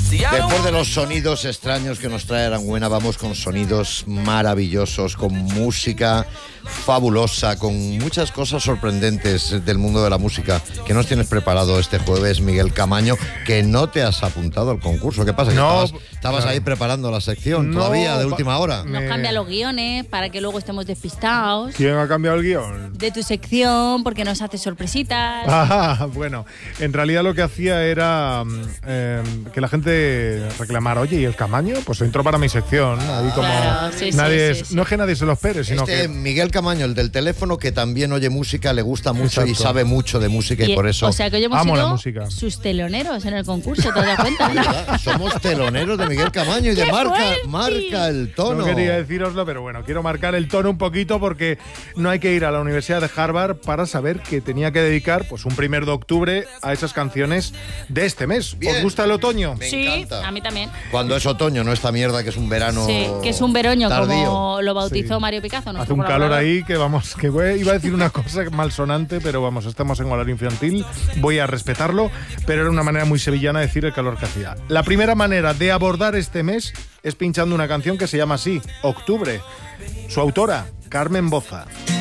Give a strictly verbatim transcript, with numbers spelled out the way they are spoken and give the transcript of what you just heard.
Después de los sonidos extraños que nos trae Aranguena, vamos con sonidos maravillosos, con música fabulosa, con muchas cosas sorprendentes del mundo de la música que nos tienes preparado este jueves, Miguel Camaño, que no te has apuntado al concurso. ¿Qué pasa? No, estabas estabas no. ahí preparando la sección No, todavía de última hora. Nos Me- cambia los guiones para que luego estemos despistados. ¿Quién ha cambiado el guión? De tu sección, porque nos hace sorpresitas. Ah, bueno, en realidad lo que hacía era mm, eh, que la gente reclamara, oye, ¿y el Camaño? Pues entró para mi sección. Ahí como Claro, sí, sí, nadie sí, es- sí. No es que nadie se lo espere, sino Este que... Miguel Camaño, el del teléfono, que también oye música, le gusta mucho y Exacto. sabe mucho de música y, Y, por eso... O sea que hoy hemos amo la sido música. sus teloneros en el concurso, ¿te das cuenta? ¿verdad? Somos teloneros de Miguel Camaño y de ¡Qué marca, fuerte! marca el tono. No quería decíroslo, pero bueno, quiero marcar el tono un poquito porque no hay que ir a la Universidad de Harvard para saber que tenía que dedicar pues un primero de octubre a esas canciones de este mes. Bien. ¿Os gusta el otoño? Me Sí, encanta. a mí también. Cuando es otoño, no esta mierda que es un verano Sí, que es un veroño, tardío. como lo bautizó Sí. Mario Picasso. Hace nuestro un calor colaborador. ahí que vamos, que voy- iba a decir una cosa malsonante, pero vamos, estamos en horario infantil, voy a respetarlo, pero era una manera muy sevillana de decir el calor que hacía. La primera manera de abordar este mes es pinchando una canción que se llama así, Octubre. Su autora, Carmen Boza.